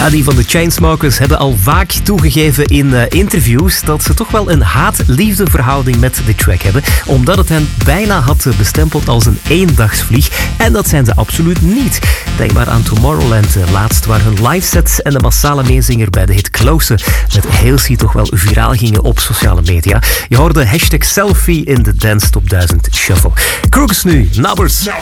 Ja, die van de Chainsmokers hebben al vaak toegegeven in interviews dat ze toch wel een haat-liefde verhouding met de track hebben, omdat het hen bijna had bestempeld als een eendagsvlieg. En dat zijn ze absoluut niet. Denk maar aan Tomorrowland, laatst waar hun live sets en de massale meezinger bij de hit Closer met Halsey toch wel viraal gingen op sociale media. Je hoorde #selfie in de Dance Top 1000 Shuffle. Crooks nu, Nabbers. Now